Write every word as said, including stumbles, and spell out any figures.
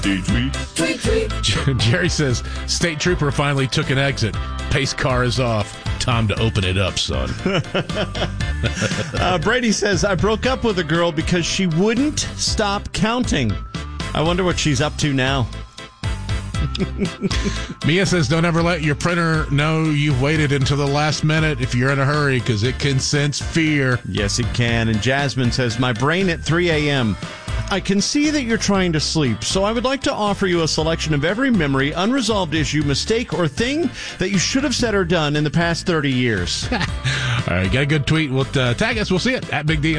Tweet, tweet. Tweet, tweet. Jerry says, state trooper finally took an exit. Pace car is off. Time to open it up, son. uh, Brady says, I broke up with a girl because she wouldn't stop counting. I wonder what she's up to now. Mia says, don't ever let your printer know you've waited until the last minute if you're in a hurry, because it can sense fear. Yes, it can. And Jasmine says, my brain at three a.m. I can see that you're trying to sleep, so I would like to offer you a selection of every memory, unresolved issue, mistake, or thing that you should have said or done in the past thirty years. All right, got a good tweet. We'll uh, tag us. We'll see it at Big D.